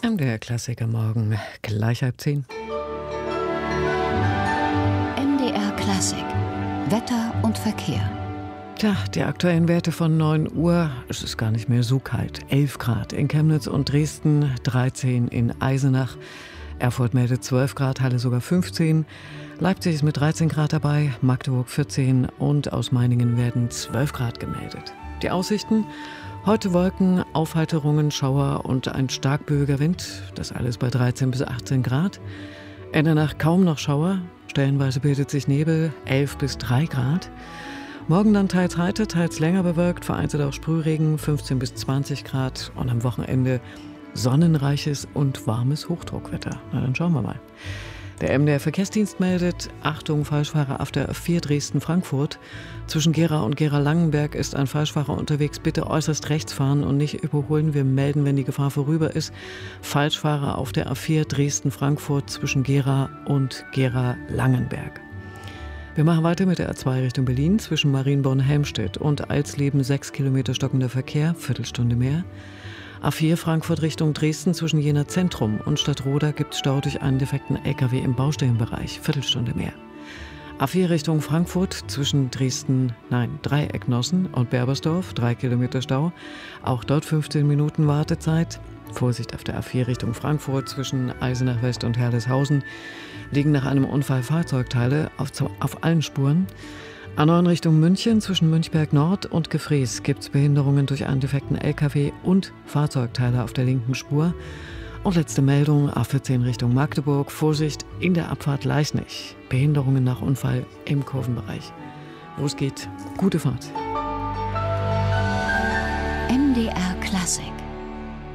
MDR Klassiker morgen, gleich 9:30. MDR Klassik, Wetter und Verkehr. Tja, die aktuellen Werte von 9 Uhr, es ist gar nicht mehr so kalt. 11 Grad in Chemnitz und Dresden, 13 in Eisenach. Erfurt meldet 12 Grad, Halle sogar 15. Leipzig ist mit 13 Grad dabei, Magdeburg 14 und aus Meiningen werden 12 Grad gemeldet. Die Aussichten: heute Wolken, Aufheiterungen, Schauer und ein stark böiger Wind. Das alles bei 13 bis 18 Grad. In der Nacht kaum noch Schauer. Stellenweise bildet sich Nebel, 11 bis 3 Grad. Morgen dann teils heiter, teils länger bewölkt, vereinzelt auch Sprühregen, 15 bis 20 Grad. Und am Wochenende sonnenreiches und warmes Hochdruckwetter. Na, dann schauen wir mal. Der MDR Verkehrsdienst meldet: Achtung, Falschfahrer auf der A4 Dresden-Frankfurt. Zwischen Gera und Gera-Langenberg ist ein Falschfahrer unterwegs. Bitte äußerst rechts fahren und nicht überholen. Wir melden, wenn die Gefahr vorüber ist. Falschfahrer auf der A4 Dresden-Frankfurt zwischen Gera und Gera-Langenberg. Wir machen weiter mit der A2 Richtung Berlin. Zwischen Marienborn-Helmstedt und Alsleben 6 Kilometer stockender Verkehr, Viertelstunde mehr. A4 Frankfurt Richtung Dresden zwischen Jena Zentrum und Stadtroda gibt es Stau durch einen defekten LKW im Baustellenbereich, Viertelstunde mehr. A4 Richtung Frankfurt zwischen Dreiecknossen und Berbersdorf, 3 Kilometer Stau. Auch dort 15 Minuten Wartezeit. Vorsicht auf der A4 Richtung Frankfurt zwischen Eisenach West und Herleshausen. Liegen nach einem Unfall Fahrzeugteile auf allen Spuren. A9 Richtung München zwischen Münchberg Nord und Gefrees gibt es Behinderungen durch einen defekten LKW und Fahrzeugteile auf der linken Spur. Und letzte Meldung, A14 Richtung Magdeburg, Vorsicht in der Abfahrt Leisnig. Behinderungen nach Unfall im Kurvenbereich. Wo es geht, gute Fahrt. MDR Klassik.